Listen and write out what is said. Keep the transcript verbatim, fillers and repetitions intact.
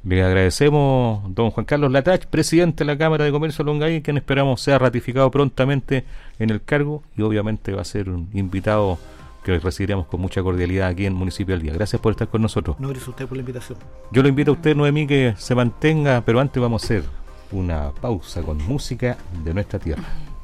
Le agradecemos, don Juan Carlos Latach, presidente de la Cámara de Comercio de Longaví, quien esperamos sea ratificado prontamente en el cargo y obviamente va a ser un invitado que recibiremos con mucha cordialidad aquí en Municipio al Día. Gracias por estar con nosotros. No, gracias a usted por la invitación. Yo lo invito a usted, Noemí, que se mantenga, pero antes vamos a hacer una pausa con música de nuestra tierra.